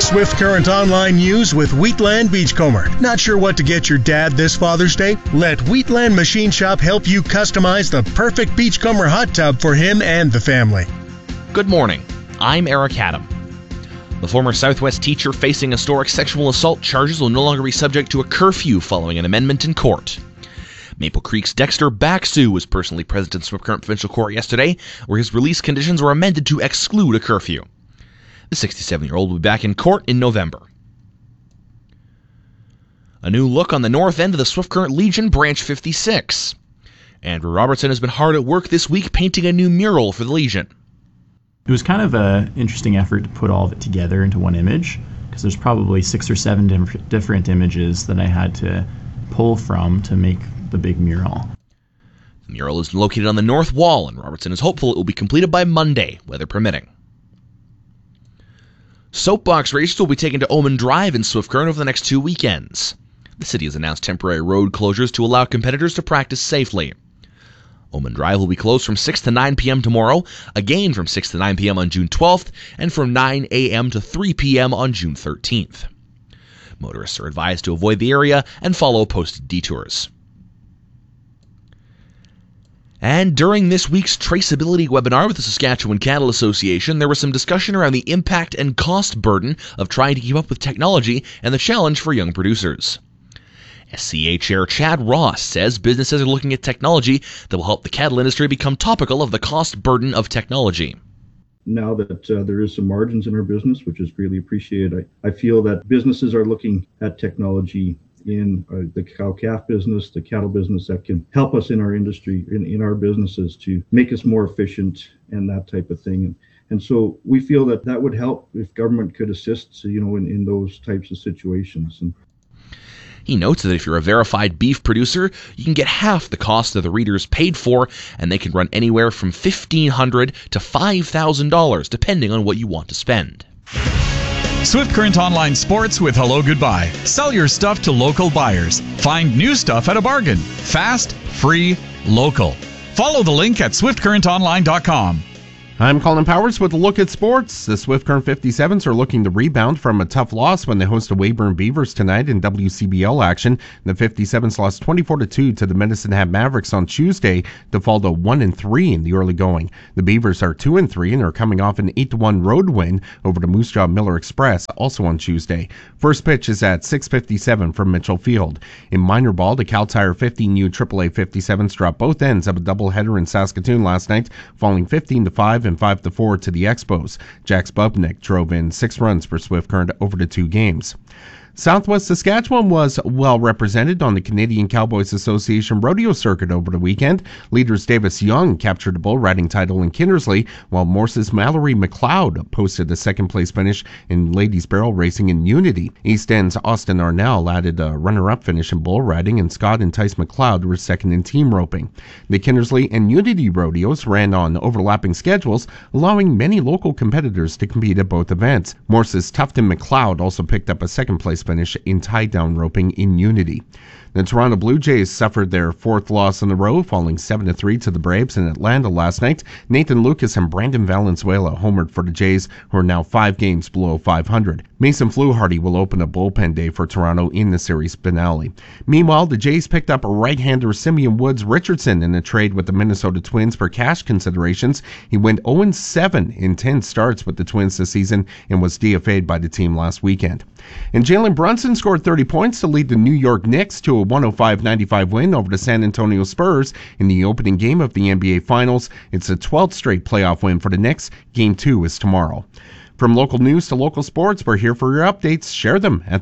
Swift Current Online News with Wheatland Beachcomber. Not sure what to get your dad this Father's Day? Let Wheatland Machine Shop help you customize the perfect Beachcomber hot tub for him and the family. Good morning. I'm Eric Adam. The former Southwest teacher facing historic sexual assault charges will no longer be subject to a curfew following an amendment in court. Maple Creek's Dexter Baxu was personally present in Swift Current Provincial Court yesterday, where his release conditions were amended to exclude a curfew. The 67-year-old will be back in court in November. A new look on the north end of the Swift Current Legion Branch 56. Andrew Robertson has been hard at work this week painting a new mural for the Legion. It was kind of an interesting effort to put all of it together into one image, because there's probably 6 or 7 different images that I had to pull from to make the big mural. The mural is located on the north wall, and Robertson is hopeful it will be completed by Monday, weather permitting. Soapbox races will be taken to Omen Drive in Swift Current over the next 2 weekends. The city has announced temporary road closures to allow competitors to practice safely. Omen Drive will be closed from 6 to 9 p.m. tomorrow, again from 6 to 9 p.m. on June 12th, and from 9 a.m. to 3 p.m. on June 13th. Motorists are advised to avoid the area and follow posted detours. And during this week's traceability webinar with the Saskatchewan Cattle Association, there was some discussion around the impact and cost burden of trying to keep up with technology and the challenge for young producers. SCA Chair Chad Ross says businesses are looking at technology that will help the cattle industry become topical of the cost burden of technology. Now that there is some margins in our business, which is greatly appreciated, I feel that businesses are looking at technology in the cow-calf business, the cattle business, that can help us in our industry, in our businesses, to make us more efficient and that type of thing. And so we feel that that would help if government could assist, in those types of situations. He notes that if you're a verified beef producer, you can get half the cost of the readers paid for, and they can run anywhere from $1,500 to $5,000, depending on what you want to spend. Swift Current Online Sports with Hello Goodbye. Sell your stuff to local buyers. Find new stuff at a bargain. Fast, free, local. Follow the link at swiftcurrentonline.com. I'm Colin Powers with a look at sports. The Swift Current 57s are looking to rebound from a tough loss when they host the Weyburn Beavers tonight in WCBL action. The 57s lost 24-2 to the Medicine Hat Mavericks on Tuesday to fall to 1-3 in the early going. The Beavers are 2-3 and are coming off an 8-1 road win over the Moose Jaw Miller Express also on Tuesday. First pitch is at 6:57 from Mitchell Field. In minor ball, the Cal Tire 15U AAA 57s dropped both ends of a doubleheader in Saskatoon last night, falling 15-5 and 5-4 to the Expos. Jack Spubnik drove in 6 runs for Swift Current over the 2 games. Southwest Saskatchewan was well represented on the Canadian Cowboys Association rodeo circuit over the weekend. Leaders Davis Young captured the bull riding title in Kindersley, while Morse's Mallory McLeod posted a second-place finish in ladies barrel racing in Unity. East End's Austin Arnell added a runner-up finish in bull riding, and Scott and Tice McLeod were second in team roping. The Kindersley and Unity rodeos ran on overlapping schedules, allowing many local competitors to compete at both events. Morse's Tufton McLeod also picked up a second-place finish in tie-down roping in Unity. The Toronto Blue Jays suffered their 4th loss in a row, falling 7-3 to the Braves in Atlanta last night. Nathan Lucas and Brandon Valenzuela homered for the Jays, who are now 5 games below 500. Mason Fluharty will open a bullpen day for Toronto in the series finale. Meanwhile, the Jays picked up right-hander Simeon Woods Richardson in a trade with the Minnesota Twins for cash considerations. He went 0-7 in 10 starts with the Twins this season and was DFA'd by the team last weekend. And Jalen Brunson scored 30 points to lead the New York Knicks to a 105-95 win over the San Antonio Spurs in the opening game of the NBA Finals. It's a 12th straight playoff win for the Knicks. Game 2 is tomorrow. From local news to local sports, we're here for your updates. Share them at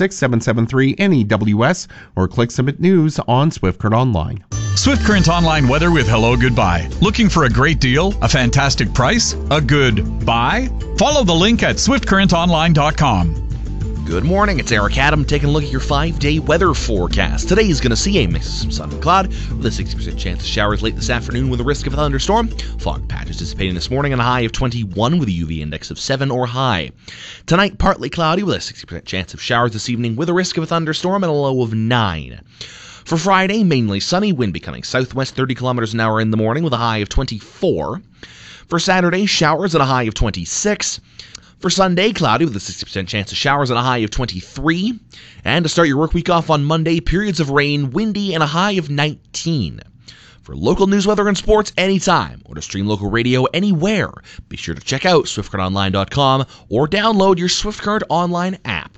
306-773-NEWS or click Submit News on Swift Current Online. Swift Current Online weather with Hello Goodbye. Looking for a great deal, a fantastic price, a good buy? Follow the link at swiftcurrentonline.com. Good morning, it's Eric Adam taking a look at your 5-day weather forecast. Today is going to see a mix of some sun and cloud with a 60% chance of showers late this afternoon with a risk of a thunderstorm. Fog patches dissipating this morning on a high of 21 with a UV index of 7 or high. Tonight, partly cloudy with a 60% chance of showers this evening with a risk of a thunderstorm and a low of 9. For Friday, mainly sunny, wind becoming southwest 30 kilometers an hour in the morning with a high of 24. For Saturday, showers at a high of 26. For Sunday, cloudy with a 60% chance of showers and a high of 23. And to start your work week off on Monday, periods of rain, windy, and a high of 19. For local news, weather, and sports anytime, or to stream local radio anywhere, be sure to check out SwiftCurrentOnline.com or download your Swift Current Online app.